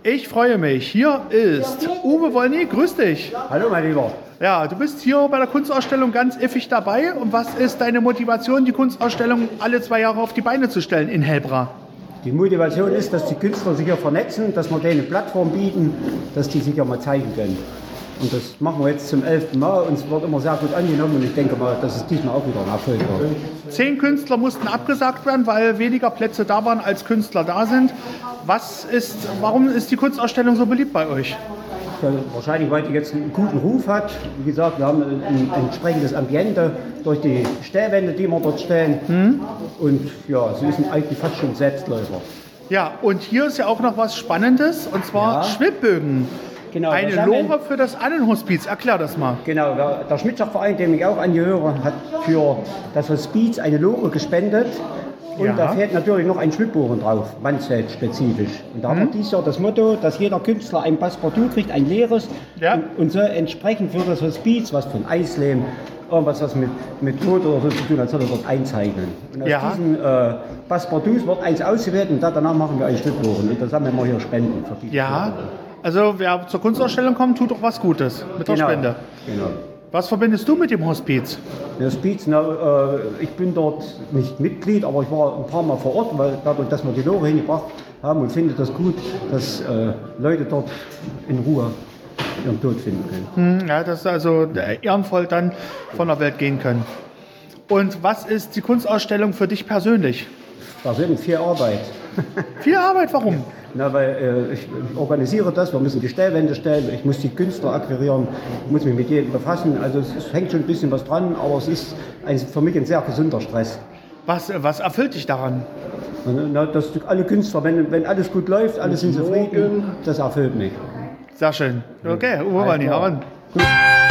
Ich freue mich. Hier ist Uwe Wolny. Grüß dich. Hallo, mein Lieber. Ja, du bist hier bei der Kunstausstellung ganz effig dabei. Und was ist deine Motivation, die Kunstausstellung alle 2 Jahre auf die Beine zu stellen in Helbra? Die Motivation ist, dass die Künstler sich hier vernetzen, dass wir denen eine Plattform bieten, dass die sich ja mal zeigen können. Und das machen wir jetzt zum 11. Mal und es wird immer sehr gut angenommen und ich denke mal, dass es diesmal auch wieder ein Erfolg wird. 10 Künstler mussten abgesagt werden, weil weniger Plätze da waren, als Künstler da sind. Warum ist die Kunstausstellung so beliebt bei euch? Ja, wahrscheinlich, weil die jetzt einen guten Ruf hat. Wie gesagt, wir haben ein entsprechendes Ambiente durch die Stellwände, die wir dort stellen. Und ja, sie ist eigentlich fast schon Selbstläufer. Ja, und hier ist ja auch noch was Spannendes, und zwar Schwibbögen. Genau, Eine Lore für das Annenhospiz. Erklär das mal. Genau, der Schmitzschach-Verein, dem ich auch angehöre, hat für das Hospiz eine Lore gespendet. Und da fehlt natürlich noch ein Schwibbogen drauf, Wandsfeld-spezifisch. Und da haben wir dieses Jahr das Motto, dass jeder Künstler ein Passepartout kriegt, ein leeres. Ja. Und so entsprechend für das Hospiz, was von Eislehm, irgendwas was mit Tod oder so zu tun hat, soll er dort einzeichnen. Und aus diesen Passepartouts wird eins ausgewählt und danach machen wir einen Schwibbogen. Und das sammeln wir hier Spenden für die. Ja, also wer zur Kunstausstellung kommt, tut doch was Gutes mit der Spende. Genau. Was verbindest du mit dem Hospiz? Das Hospiz, ich bin dort nicht Mitglied, aber ich war ein paar Mal vor Ort, weil dadurch, dass wir die Lore hingebracht haben und finde das gut, dass Leute dort in Ruhe ihren Tod finden können. Ja, dass also ehrenvoll dann von der Welt gehen können. Und was ist die Kunstausstellung für dich persönlich? Da sind viel Arbeit. Viel Arbeit, warum? Weil ich organisiere das, wir müssen die Stellwände stellen, ich muss die Künstler akquirieren, ich muss mich mit jedem befassen. Also es hängt schon ein bisschen was dran, aber es ist für mich ein sehr gesunder Stress. Was erfüllt dich daran? Dass alle Künstler, wenn alles gut läuft, alle sind zufrieden, das erfüllt mich. Sehr schön. Okay, Uwe Wolny, Gut.